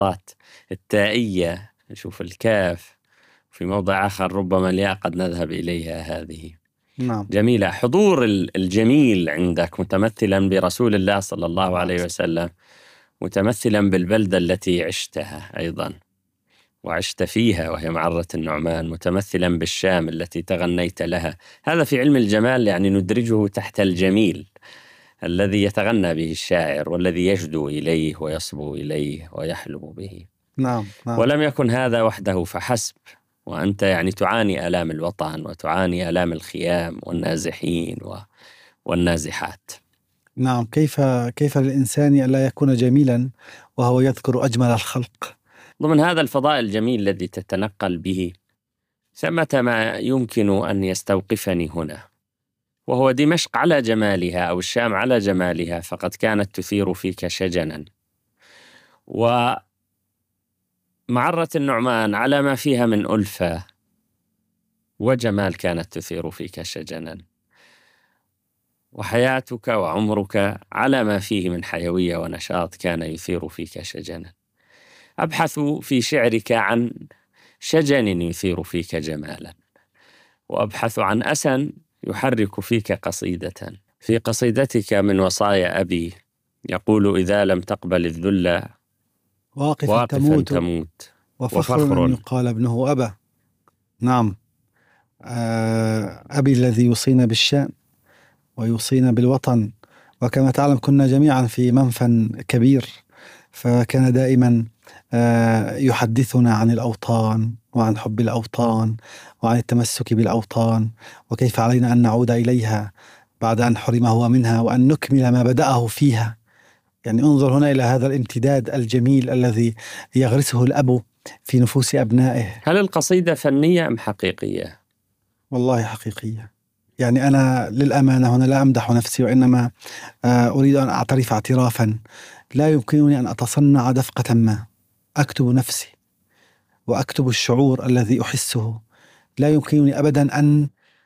التائية، نشوف الكاف في موضع آخر ربما الياء قد نذهب إليها. هذه نعم. جميلة. حضور الجميل عندك متمثلا برسول الله صلى الله عليه وسلم، متمثلا بالبلدة التي عشتها أيضا وعشت فيها وهي معرة النعمان، متمثلا بالشام التي تغنيت لها. هذا في علم الجمال يعني ندرجه تحت الجميل الذي يتغنى به الشاعر والذي يجدو إليه ويصبو إليه ويحلم به. نعم. ولم يكن هذا وحده فحسب، وأنت يعني تعاني آلام الوطن وتعاني آلام الخيام والنازحين والنازحات. نعم. كيف للإنسان ألا يكون جميلا وهو يذكر أجمل الخلق؟ ضمن هذا الفضاء الجميل الذي تتنقل به ثمة ما يمكن أن يستوقفني هنا، وهو دمشق على جمالها أو الشام على جمالها فقد كانت تثير فيك شجنا، ومعرة النعمان على ما فيها من ألفة وجمال كانت تثير فيك شجنا، وحياتك وعمرك على ما فيه من حيوية ونشاط كان يثير فيك شجنا. أبحث في شعرك عن شجن يثير فيك جمالا، وأبحث عن أسى يحرك فيك قصيدة. في قصيدتك من وصايا أبي يقول: إذا لم تقبل الذل واقفا تموت وفخر أن يقال ابنه أبا. نعم. أبي الذي يوصينا بالشأن ويوصينا بالوطن، وكما تعلم كنا جميعا في منفى كبير، فكان دائما يحدثنا عن الأوطان وعن حب الأوطان وعن التمسك بالأوطان، وكيف علينا أن نعود إليها بعد أن حرم هو منها، وأن نكمل ما بدأه فيها. يعني انظر هنا إلى هذا الامتداد الجميل الذي يغرسه الأب في نفوس أبنائه. هل القصيدة فنية أم حقيقية؟ والله حقيقية. يعني أنا للأمانة هنا لا أمدح نفسي، وإنما أريد أن أعترف اعترافا. لا يمكنني أن أتصنع دفقة ما، أكتب نفسي وأكتب الشعور الذي أحسه. لا يمكنني أبدا أن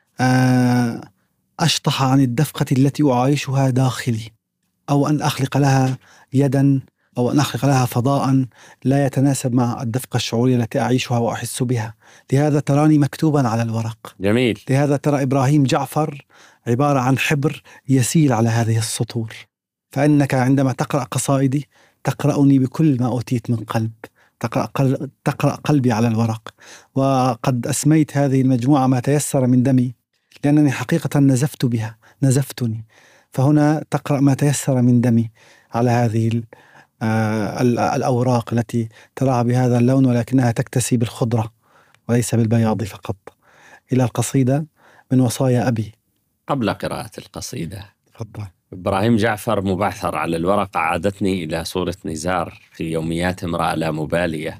أشطح عن الدفقة التي أعايشها داخلي، أو أن أخلق لها يدا، أو أن أخلق لها فضاء لا يتناسب مع الدفقة الشعورية التي أعيشها وأحس بها. لهذا تراني مكتوبا على الورق. جميل. لهذا ترى إبراهيم جعفر عبارة عن حبر يسيل على هذه السطور. فإنك عندما تقرأ قصائدي تقرأني بكل ما أوتيت من قلب، تقرأ قلبي على الورق. وقد أسميت هذه المجموعة ما تيسر من دمي، لأنني حقيقة نزفت بها، نزفتني. فهنا تقرأ ما تيسر من دمي على هذه الأوراق التي تراها بهذا اللون، ولكنها تكتسي بالخضرة وليس بالبياض فقط. إلى القصيدة من وصايا أبي. قبل قراءة القصيدة، تفضل. إبراهيم جعفر مبعثر على الورق عادتني إلى صورة نزار في يوميات امرأة لا مبالية.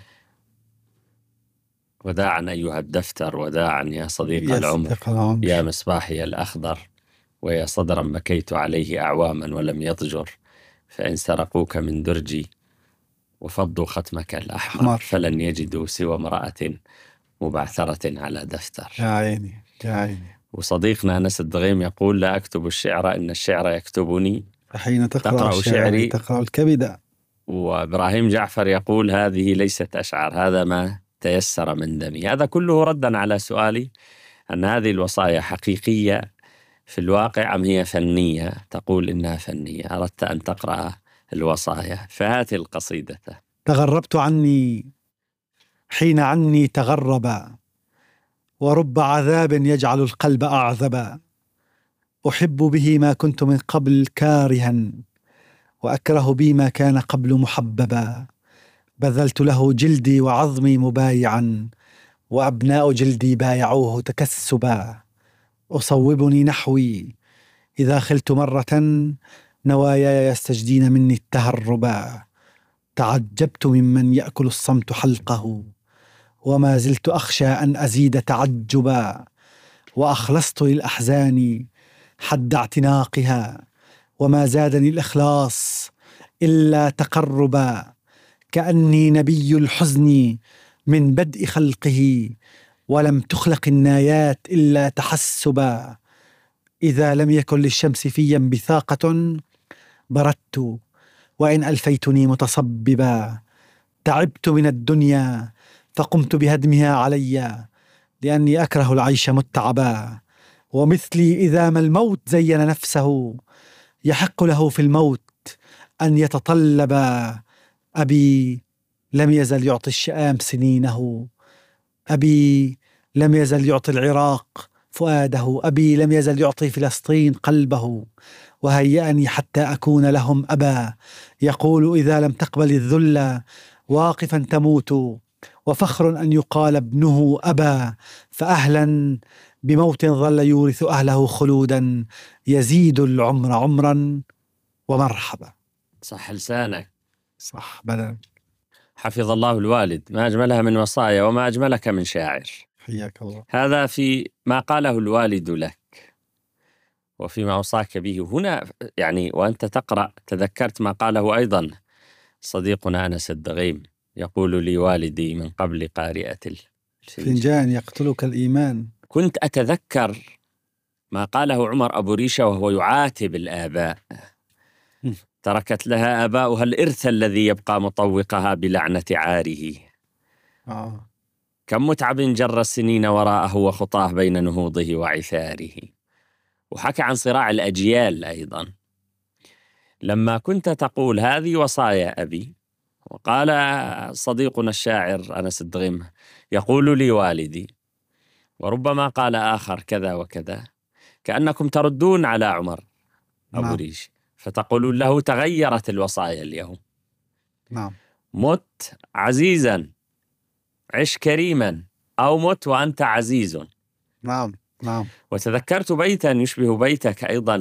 وداعا أيها الدفتر، وداعا يا صديق العمر، يا مصباحي الأخضر، ويا صدرا بكيت عليه أعواما ولم يضجر، فإن سرقوك من درجي وفضوا ختمك الأحمر فلن يجدوا سوى امرأة مبعثرة على دفتر. يا عيني يا عيني. وصديقنا أنس الدغيم يقول: لا أكتب الشعر إن الشعر يكتبني، فحين تقرأ شعري تقرأ الكبد. وإبراهيم جعفر يقول: هذه ليست أشعار، هذا ما تيسر من دمي. هذا كله ردا على سؤالي أن هذه الوصايا حقيقية في الواقع أم هي فنية؟ تقول إنها فنية. أردت أن تقرأ الوصايا، فهات القصيدة. تغربت عني حين عني تغرب، ورب عذاب يجعل القلب أعذبا. أحب به ما كنت من قبل كارها، وأكره بي ما كان قبل محببا. بذلت له جلدي وعظمي مبايعا، وأبناء جلدي بايعوه تكسبا. أصوبني نحوي إذا خلت مرة، نواياي يستجدين مني التهربا. تعجبت ممن يأكل الصمت حلقه، وما زلت أخشى أن أزيد تعجبا. وأخلصت للأحزان حد اعتناقها، وما زادني الإخلاص إلا تقربا. كأني نبي الحزن من بدء خلقه، ولم تخلق النايات إلا تحسبا. إذا لم يكن للشمس فيا بثاقة بردت، وإن ألفيتني متصببا. تعبت من الدنيا فقمت بهدمها علي، لأني أكره العيش متعبا. ومثلي إذا ما الموت زين نفسه، يحق له في الموت أن يتطلب. أبي لم يزل يعطي الشآم سنينه، أبي لم يزل يعطي العراق فؤاده، أبي لم يزل يعطي فلسطين قلبه، وهيأني حتى أكون لهم أبا. يقول إذا لم تقبل الذل واقفا تموت، وفخر أن يقال ابنه أبا. فأهلا بموت ظل يورث أهله خلودا، يزيد العمر عمرا ومرحبا. صح لسانك. صح بدل. حفظ الله الوالد، ما أجملها من وصايا وما أجملك من شاعر. حياك الله. هذا في ما قاله الوالد لك وفيما أوصاك به هنا. يعني وأنت تقرأ تذكرت ما قاله أيضا صديقنا أنس الدغيم، يقول لي والدي من قبل قارئة الفنجان يقتلك الإيمان. كنت أتذكر ما قاله عمر أبو ريشة وهو يعاتب الآباء: تركت لها آباؤها الإرث الذي يبقى مطوقها بلعنة عاره. كم متعب جر السنين وراءه وخطاه بين نهوضه وعثاره. وحكى عن صراع الأجيال أيضا، لما كنت تقول هذه وصايا أبي. وقال صديقنا الشاعر أنس الدغيم يقول لي والدي، وربما قال آخر كذا وكذا، كأنكم تردون على عمر أبو ريش فتقولون له تغيرت الوصايا اليوم. نعم. مت عزيزا عش كريما، أو مت وأنت عزيز. نعم نعم. وتذكرت بيتا يشبه بيتك أيضا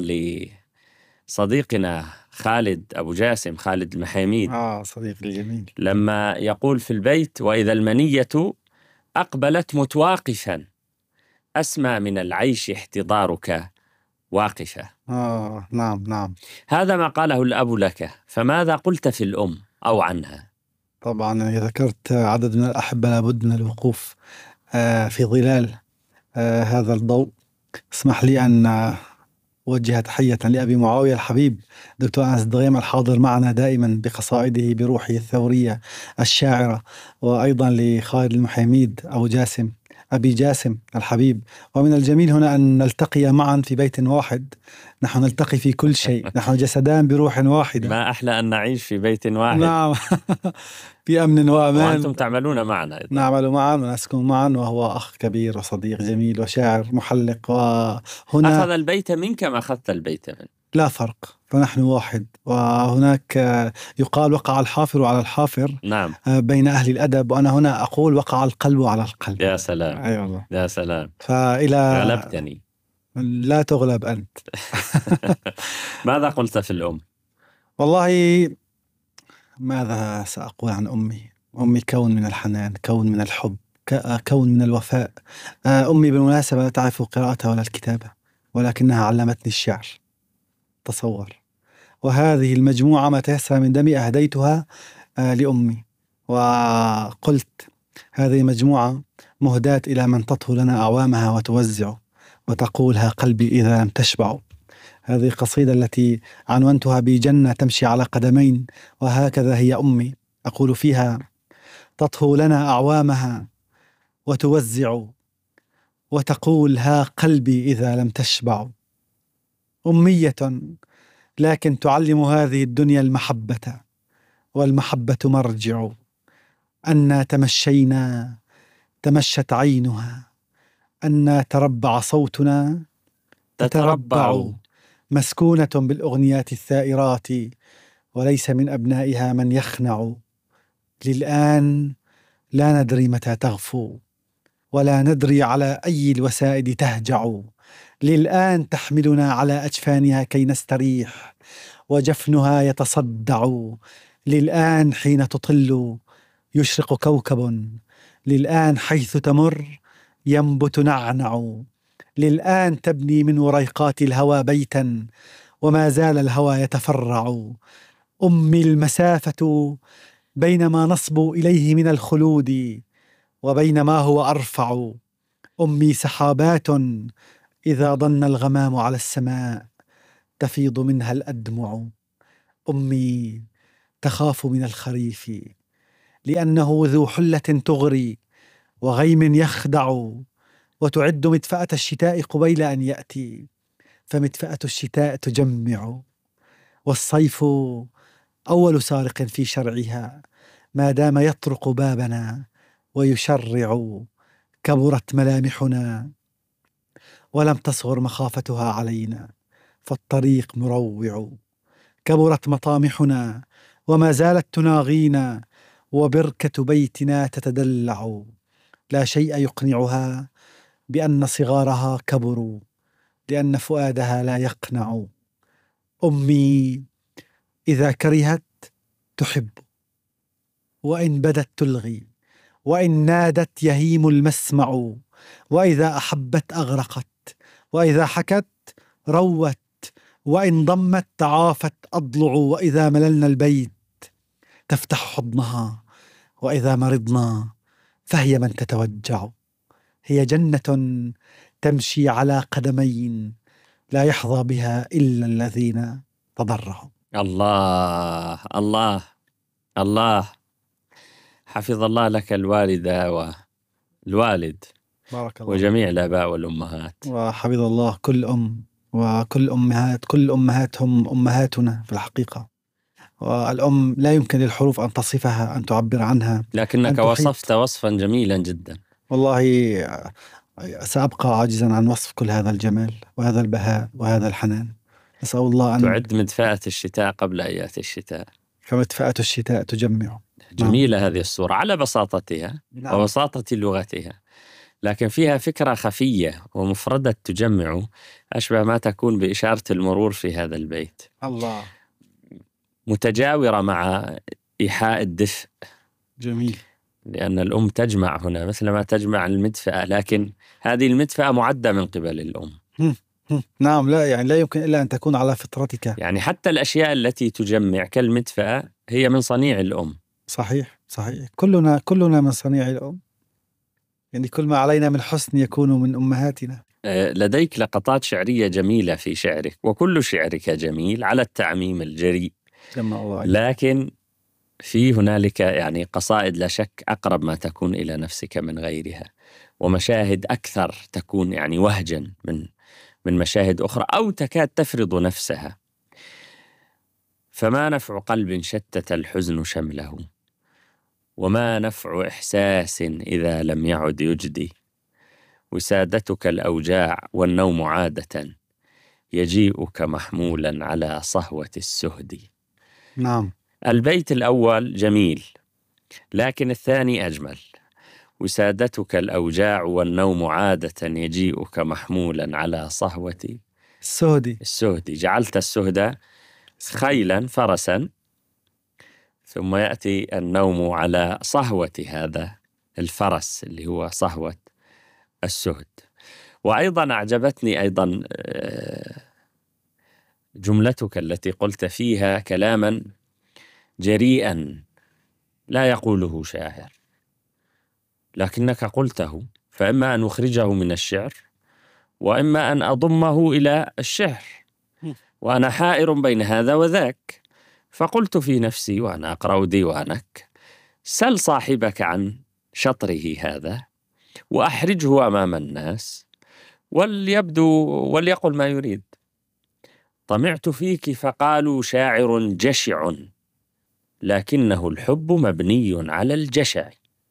لصديقنا خالد أبو جاسم، خالد المحيميد، صديقي الجميل، لما يقول في البيت: وإذا المنية أقبلت متواقفا، أسمى من العيش احتضارك واقفة. نعم نعم. هذا ما قاله الأب لك، فماذا قلت في الأم أو عنها؟ طبعا ذكرت عدد من الأحبة لابد من الوقوف في ظلال هذا الضوء. اسمح لي أن أوجه تحية لأبي معاوية الحبيب دكتور أنس الدغيم الحاضر معنا دائما بقصائده بروحه الثورية الشاعرة، وأيضا لخالد المحيميد أبو جاسم أبي جاسم الحبيب. ومن الجميل هنا أن نلتقي معا في بيت واحد، نحن نلتقي في كل شيء، نحن جسدان بروح واحدة. ما أحلى أن نعيش في بيت واحد. نعم. بأمن وأمان. وأنتم تعملون معنا أيضا. نعمل معا ونسكن معا، وهو أخ كبير وصديق جميل وشاعر محلق. وهنا أخذ البيت منك ما أخذت البيت منه، لا فرق، فنحن واحد. وهناك يقال وقع الحافر على الحافر. نعم. بين أهل الأدب، وأنا هنا أقول وقع القلب على القلب. يا سلام. أي والله. يا سلام. غلبتني. لا تغلب أنت. ماذا قلت في الأم؟ والله ماذا سأقول عن أمي؟ أمي كون من الحنان، كون من الحب، كون من الوفاء. أمي بالمناسبة لا تعرف قراءتها ولا الكتابة، ولكنها علمتني الشعر. تصور. وهذه المجموعة ما تيسر من دمي أهديتها لأمي، وقلت هذه مجموعة مهداة إلى من تطهو لنا أعوامها وتوزع وتقولها قلبي إذا لم تشبع. هذه القصيدة التي عنونتها بجنة تمشي على قدمين، وهكذا هي أمي. أقول فيها: تطهو لنا أعوامها وتوزع وتقول ها قلبي إذا لم تشبع. أمية لكن تعلم هذه الدنيا المحبة، والمحبة مرجع. أنا تمشينا تمشت عينها، أنا تربع صوتنا تتربع. مسكونة بالأغنيات الثائرات، وليس من أبنائها من يخنع. للآن لا ندري متى تغفو، ولا ندري على أي الوسائد تهجع. للآن تحملنا على أجفانها كي نستريح، وجفنها يتصدع. للآن حين تطل يشرق كوكب، للآن حيث تمر ينبت نعنع. للآن تبني من وريقات الهوى بيتا، وما زال الهوى يتفرع. أمي المسافة بين ما نصبو إليه من الخلود، وبين ما هو أرفع. أمي سحابات إذا ضن الغمام على السماء تفيض منها الأدمع. أمي تخاف من الخريف لأنه ذو حلة تغري وغيم يخدع، وتعد مدفأة الشتاء قبيل أن يأتي، فمدفأة الشتاء تجمع. والصيف أول سارق في شرعها، ما دام يطرق بابنا ويشرع. كبرت ملامحنا ولم تصغر مخافتها علينا، فالطريق مروع. كبرت مطامحنا وما زالت تناغينا، وبركة بيتنا تتدلع. لا شيء يقنعها بأن صغارها كبروا، لأن فؤادها لا يقنع. أمي إذا كرهت تحب، وإن بدت تلغي، وإن نادت يهيم المسمع. وإذا أحبت أغرقت، وإذا حكت روت، وإن ضمت تعافت أضلع. وإذا مللنا البيت تفتح حضنها، وإذا مرضنا فهي من تتوجع. هي جنة تمشي على قدمين، لا يحظى بها إلا الذين تضرعوا. الله الله الله. حفظ الله لك الوالدة والوالد بارك الله وجميع الآباء والأمهات. وحفظ الله كل أم وكل أمهات. كل أمهاتهم أمهاتنا في الحقيقة، والأم لا يمكن للحروف أن تصفها، أن تعبر عنها، لكنك أن وصفت وصفا جميلا جدا. والله سأبقى عاجزا عن وصف كل هذا الجمال وهذا البهاء وهذا الحنان. أسأل الله أن تعد مدفأة الشتاء قبل أن يأتي الشتاء، فمدفأة الشتاء تجمع. جميلة هذه الصورة على بساطتها وبساطة لغتها، لكن فيها فكرة خفية ومفردة تجمع، أشبه ما تكون بإشارة المرور في هذا البيت، الله، متجاورة مع إيحاء الدفء. جميل. لأن الأم تجمع هنا مثل ما تجمع المدفأة، لكن هذه المدفأة معدة من قبل الأم. نعم، لا يعني لا يمكن إلا أن تكون على فطرتك. يعني حتى الأشياء التي تجمع كالمدفأة هي من صنيع الأم. صحيح صحيح، كلنا من صنيع الأم، يعني كل ما علينا من حسن يكون من أمهاتنا. لديك لقطات شعرية جميلة في شعرك، وكل شعرك جميل على التعميم الجريء، لكن في هنالك يعني قصائد لا شك أقرب ما تكون إلى نفسك من غيرها، ومشاهد أكثر تكون يعني وهجا من مشاهد أخرى، أو تكاد تفرض نفسها. فما نفع قلب شتت الحزن شمله، وما نفع إحساس إذا لم يعد يجدي. وسادتك الأوجاع والنوم عادة، يجيئك محمولا على صهوة السهد. نعم. البيت الأول جميل، لكن الثاني أجمل. وسادتك الأوجاع والنوم عادة، يجيئك محمولا على صهوة السهد. جعلت السهد خيلا فرسا، ثم يأتي النوم على صهوة هذا الفرس اللي هو صهوة السهد. وأيضا أعجبتني أيضا جملتك التي قلت فيها كلاما جريئا لا يقوله شاعر، لكنك قلته، فإما أن أخرجه من الشعر وإما أن أضمه إلى الشعر، وأنا حائر بين هذا وذاك. فقلت في نفسي وأنا أقرأ ديوانك: سل صاحبك عن شطره هذا وأحرجه أمام الناس، وليقل ما يريد. طمعت فيك فقالوا شاعر جشع، لكنه الحب مبني على الجشع.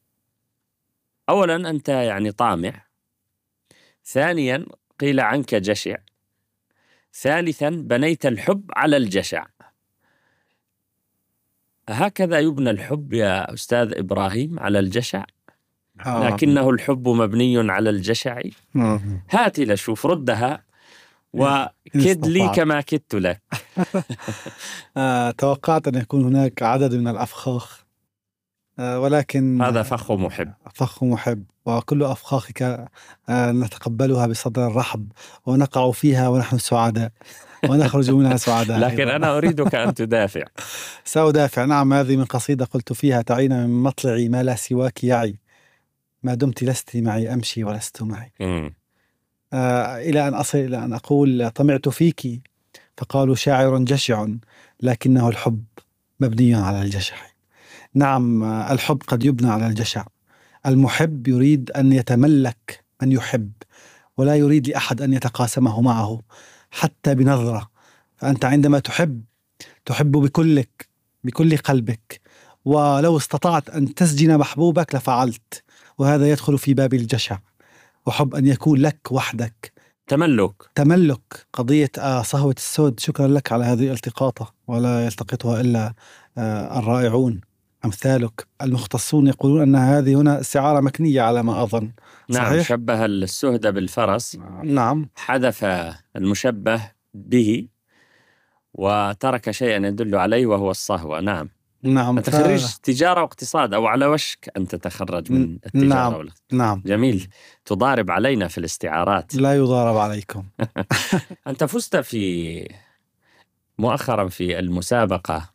أولا أنت يعني طامع، ثانيا قيل عنك جشع، ثالثا بنيت الحب على الجشع. هكذا يبنى الحب يا أستاذ إبراهيم، على الجشع؟ لكنه الحب مبني على الجشع. هات لشوف، ردها وكد لي كما كدت لك. توقعت أن يكون هناك عدد من الأفخاخ، ولكن هذا فخ محب. فخ محب، وكل أفخاخك نتقبلها بصدر رحب، ونقع فيها ونحن سعداء، ونخرج منها سعداء. لكن أنا أريدك أن تدافع. سأدافع، نعم. هذه من قصيدة قلت فيها: تعين من مطلعي ما لا سواك يعي، ما دمت لست معي أمشي ولست معي. إلى أن أصل إلى أن أقول: طمعت فيك فقالوا شاعر جشع، لكنه الحب مبني على الجشع. نعم، الحب قد يبنى على الجشع. المحب يريد أن يتملك من يحب، ولا يريد لأحد أن يتقاسمه معه حتى بنظرة. فأنت عندما تحب بكلك، بكل قلبك، ولو استطعت أن تسجن محبوبك لفعلت، وهذا يدخل في باب الجشع. وحب أن يكون لك وحدك. تملك قضية صهوة السود. شكرا لك على هذه الالتقاطة، ولا يلتقطها إلا الرائعون أمثالك. المختصون يقولون أن هذه هنا استعارة مكنية على ما أظن. نعم، صحيح؟ شبه السهد بالفرس. نعم، حذف المشبه به وترك شيئا يدل عليه وهو الصهوة. نعم. نعم. أنت خريج تجارة واقتصاد، أو على وشك أن تتخرج من التجارة نعم. نعم. جميل. تضارب علينا في الاستعارات. لا يضارب عليكم. أنت فزت مؤخرا في المسابقة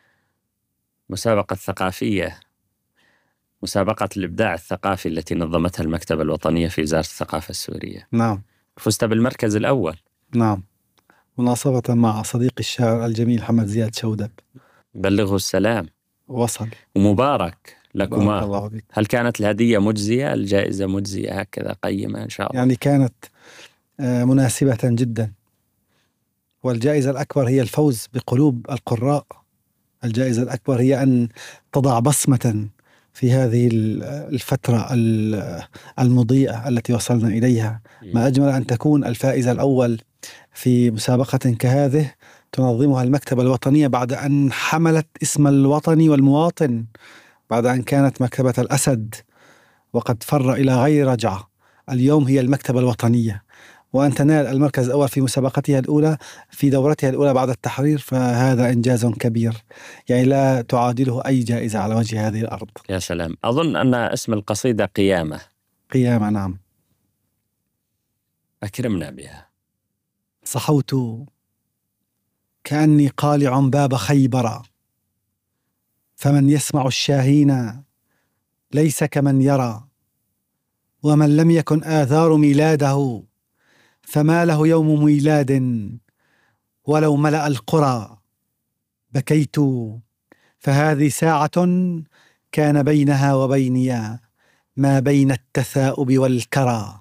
الثقافية، مسابقة الإبداع الثقافي التي نظمتها المكتبة الوطنية في وزارة الثقافة السورية. نعم. فزت بالمركز الأول. نعم، مناصفة مع صديقي الشاعر الجميل محمد زياد شودب. بلغه السلام. وصل. ومبارك لكما. بارك الله بك. هل كانت الهدية مجزية، الجائزة مجزية هكذا قيمة إن شاء الله؟ يعني كانت مناسبة جدا، والجائزة الأكبر هي الفوز بقلوب القراء. الجائزة الأكبر هي أن تضع بصمة في هذه الفترة المضيئة التي وصلنا إليها. ما أجمل أن تكون الفائز الأول في مسابقة كهذه تنظمها المكتبة الوطنية بعد أن حملت اسم الوطن والمواطن، بعد أن كانت مكتبة الأسد وقد فر إلى غير رجعة. اليوم هي المكتبة الوطنية، وأن تنال المركز الأول في مسابقتها الأولى في دورتها الأولى بعد التحرير، فهذا إنجاز كبير يعني لا تعادله أي جائزة على وجه هذه الأرض. يا سلام. أظن أن اسم القصيدة قيامة. قيامة، نعم. أكرمنا بها. صحوت كأني قالع باب خيبر، فمن يسمع الشاهين ليس كمن يرى، ومن لم يكن آثار ميلاده فما له يوم ميلاد ولو ملأ القرى. بكيت فهذه ساعة كان بينها وبيني ما بين التثاؤب والكرى،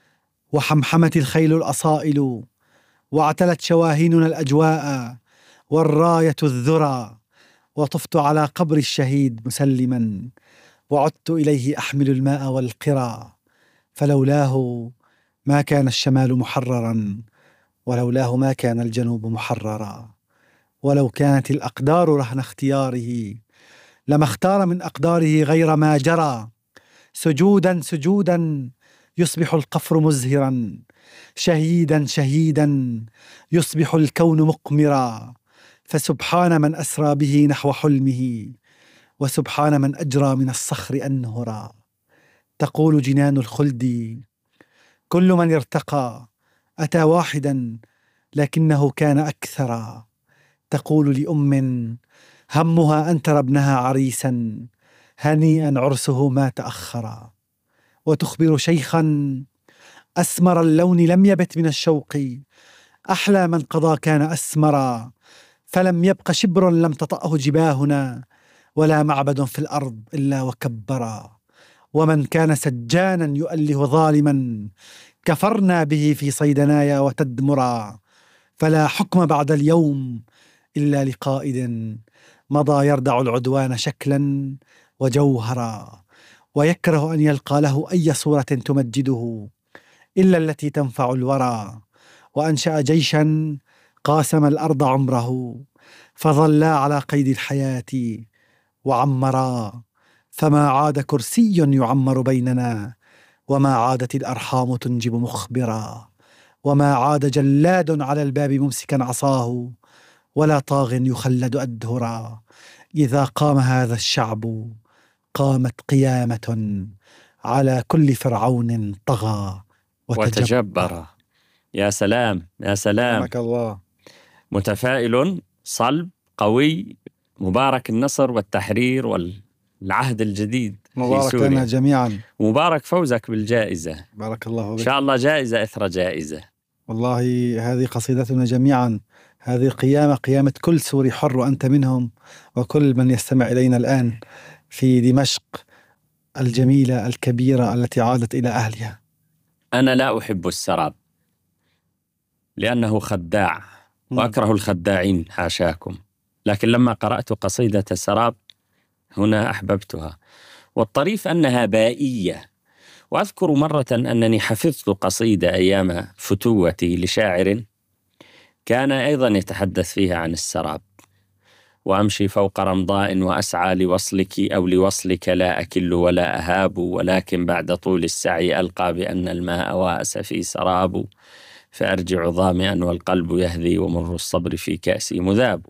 وحمحمت الخيل الأصائل واعتلت شواهيننا الأجواء والراية الذرى، وطفت على قبر الشهيد مسلما وعدت إليه أحمل الماء والقرى، فلولاه ما كان الشمال محررا ولولاه ما كان الجنوب محررا، ولو كانت الأقدار رهن اختياره لما اختار من أقداره غير ما جرى. سجودا سجودا يصبح القفر مزهرا، شهيدا شهيدا يصبح الكون مقمرا، فسبحان من أسرى به نحو حلمه، وسبحان من أجرى من الصخر أنهرا. تقول جنان الخلد كل من ارتقى أتى واحدا لكنه كان أكثر. تقول لأم همها أن ترى ابنها عريسا هنيئا عرسه ما تأخرا. وتخبر شيخا أسمر اللون لم يبت من الشوق أحلى من قضى كان أسمرا، فلم يبق شبر لم تطأه جباهنا ولا معبد في الأرض إلا وكبرا. ومن كان سجانا يؤله ظالما كفرنا به في صيدنايا وتدمرا، فلا حكم بعد اليوم إلا لقائد مضى يردع العدوان شكلا وجوهرا، ويكره أن يلقى له أي صورة تمجده إلا التي تنفع الورى. وأنشأ جيشا قاسم الأرض عمره فظلا على قيد الحياة وعمرا، فما عاد كرسي يعمر بيننا وما عادت الأرحام تنجب مخبرا، وما عاد جلاد على الباب ممسكا عصاه ولا طاغ يخلد أدهرا. إذا قام هذا الشعب قامت قيامة على كل فرعون طغى وتجبر. يا سلام يا سلام. رحمك الله. متفائل صلب قوي، مبارك النصر والتحرير والعهد الجديد مبارك في سوريا. لنا جميعا. مبارك فوزك بالجائزة. بارك الله بك. إن شاء الله جائزة إثر جائزة. والله هذه قصيدتنا جميعا، هذه قيامة كل سوري حر وأنت منهم، وكل من يستمع إلينا الآن. في دمشق الجميلة الكبيرة التي عادت إلى أهلها؟ أنا لا أحب السراب لأنه خداع، وأكره الخداعين حاشاكم، لكن لما قرأت قصيدة سراب هنا أحببتها. والطريف أنها بائية. وأذكر مرة أنني حفظت قصيدة أيام فتوتي لشاعر كان أيضا يتحدث فيها عن السراب: وأمشي فوق رمضاء وأسعى لوصلك أو لوصلك، لا أكل ولا أهاب، ولكن بعد طول السعي ألقى بأن الماء وأس في سراب، فأرجع ظامئا والقلب يهذي ومر الصبر في كأسي مذاب.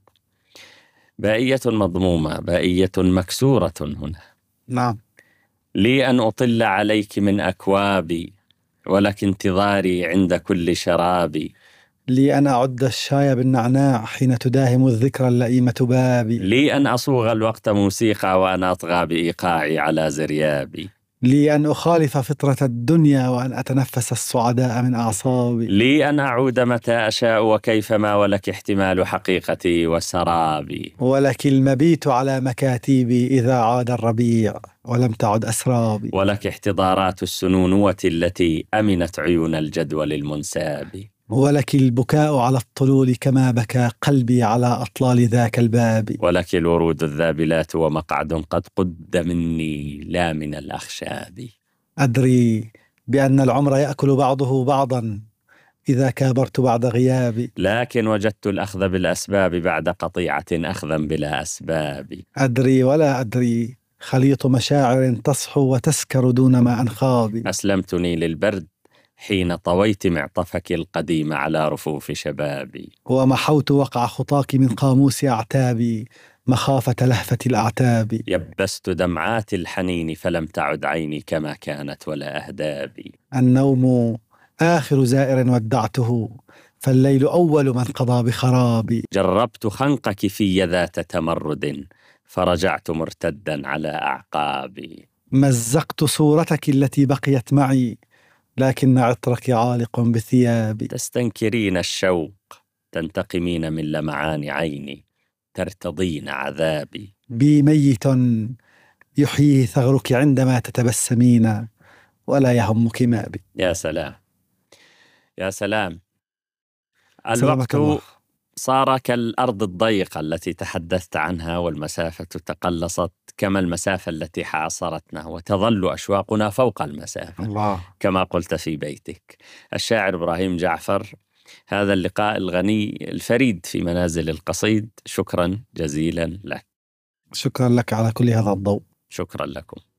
بائية مضمومة، بائية مكسورة هنا. نعم. لي أن أطل عليك من أكوابي، ولك انتظاري عند كل شرابي. لي أن أعد الشاي بالنعناع حين تداهم الذكرى اللئيمة بابي. لي أن أصوغ الوقت موسيقى وأن أطغى بإيقاعي على زريابي. لي أن أخالف فطرة الدنيا وأن أتنفس السعداء من أعصابي. لي أن أعود متى أشاء وكيفما، ولك احتمال حقيقتي وسرابي. ولك المبيت على مكاتبي إذا عاد الربيع ولم تعد أسرابي. ولك احتضارات السنونوة التي أمنت عيون الجدول المنساب. ولك البكاء على الطلول كما بكى قلبي على أطلال ذاك الباب. ولك الورود الذابلات ومقعد قد قد مني لا من الأخشاب. أدري بأن العمر يأكل بعضه بعضا إذا كابرت بعد غيابي، لكن وجدت الأخذ بالأسباب بعد قطيعة أخذا بلا أسباب. أدري ولا أدري خليط مشاعر تصحو وتسكر دون ما أنخاب. أسلمتني للبرد حين طويت معطفك القديم على رفوف شبابي. ومحوت وقع خطاك من قاموس أعتابي مخافة لهفة الأعتاب. يبست دمعات الحنين فلم تعد عيني كما كانت ولا أهدابي. النوم آخر زائر ودعته، فالليل أول من قضى بخرابي. جربت خنقك في ذات تمرد، فرجعت مرتدا على أعقابي. مزقت صورتك التي بقيت معي، لكن عطرك عالق بثيابي. تستنكرين الشوق، تنتقمين من لمعان عيني، ترتضين عذابي. بي ميت يحييه ثغرك عندما تتبسمين، ولا يهمك ما بي. يا سلام يا سلام. سلامك الله. الوقت صار كالأرض الضيقة التي تحدثت عنها، والمسافة تقلصت كما المسافة التي حاصرتنا، وتظل أشواقنا فوق المسافة الله. كما قلت في بيتك. الشاعر إبراهيم جعفر، هذا اللقاء الغني الفريد في منازل القصيد، شكرا جزيلا لك. شكرا لك على كل هذا الضوء. شكرا لكم.